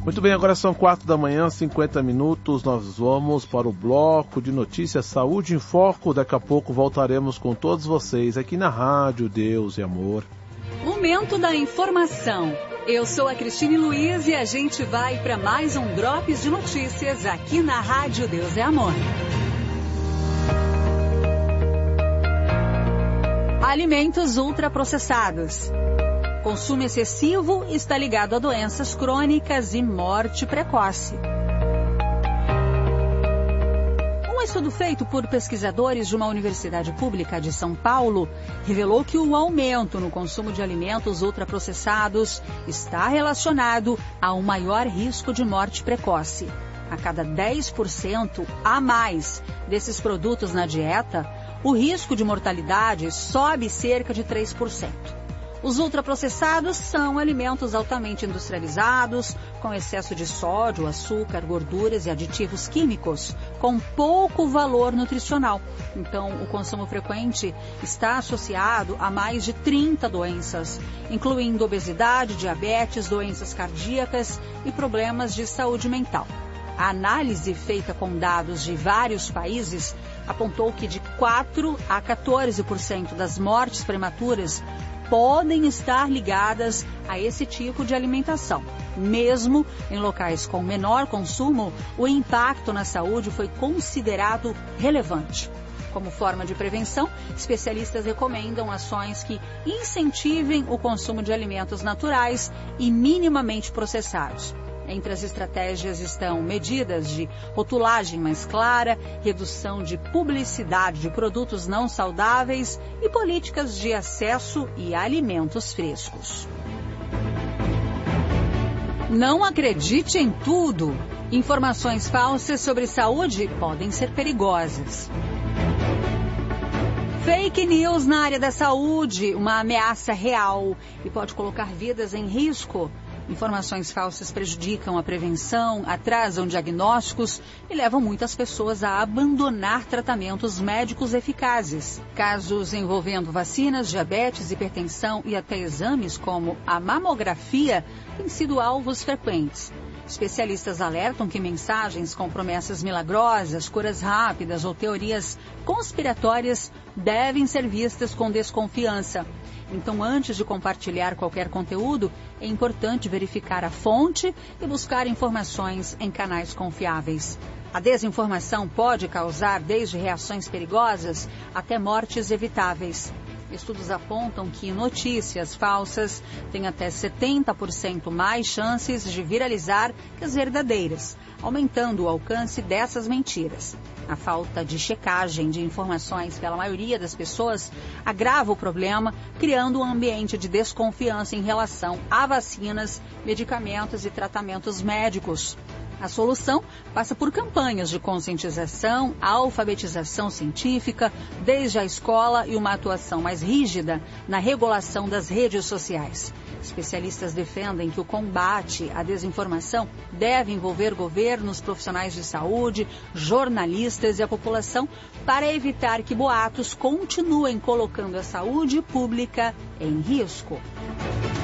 Muito bem, agora são 4 da manhã, 50 minutos. Nós vamos para o bloco de notícias Saúde em Foco. Daqui a pouco voltaremos com todos vocês aqui na Rádio Deus e Amor. Momento da informação. Eu sou a Cristine Luiz e a gente vai para mais um Drops de Notícias aqui na Rádio Deus e Amor. Alimentos ultraprocessados. Consumo excessivo está ligado a doenças crônicas e morte precoce. Um estudo feito por pesquisadores de uma universidade pública de São Paulo revelou que o aumento no consumo de alimentos ultraprocessados está relacionado a um maior risco de morte precoce. A cada 10% a mais desses produtos na dieta, o risco de mortalidade sobe cerca de 3%. Os ultraprocessados são alimentos altamente industrializados, com excesso de sódio, açúcar, gorduras e aditivos químicos, com pouco valor nutricional. Então, o consumo frequente está associado a mais de 30 doenças, incluindo obesidade, diabetes, doenças cardíacas e problemas de saúde mental. A análise feita com dados de vários países apontou que de 4 a 14% das mortes prematuras podem estar ligadas a esse tipo de alimentação. Mesmo em locais com menor consumo, o impacto na saúde foi considerado relevante. Como forma de prevenção, especialistas recomendam ações que incentivem o consumo de alimentos naturais e minimamente processados. Entre as estratégias estão medidas de rotulagem mais clara, redução de publicidade de produtos não saudáveis e políticas de acesso e alimentos frescos. Não acredite em tudo. Informações falsas sobre saúde podem ser perigosas. Fake news na área da saúde, uma ameaça real e pode colocar vidas em risco. Informações falsas prejudicam a prevenção, atrasam diagnósticos e levam muitas pessoas a abandonar tratamentos médicos eficazes. Casos envolvendo vacinas, diabetes, hipertensão e até exames como a mamografia têm sido alvos frequentes. Especialistas alertam que mensagens com promessas milagrosas, curas rápidas ou teorias conspiratórias devem ser vistas com desconfiança. Então, antes de compartilhar qualquer conteúdo, é importante verificar a fonte e buscar informações em canais confiáveis. A desinformação pode causar desde reações perigosas até mortes evitáveis. Estudos apontam que notícias falsas têm até 70% mais chances de viralizar que as verdadeiras, aumentando o alcance dessas mentiras. A falta de checagem de informações pela maioria das pessoas agrava o problema, criando um ambiente de desconfiança em relação a vacinas, medicamentos e tratamentos médicos. A solução passa por campanhas de conscientização, alfabetização científica, desde a escola e uma atuação mais rígida na regulação das redes sociais. Especialistas defendem que o combate à desinformação deve envolver governos, profissionais de saúde, jornalistas e a população para evitar que boatos continuem colocando a saúde pública em risco.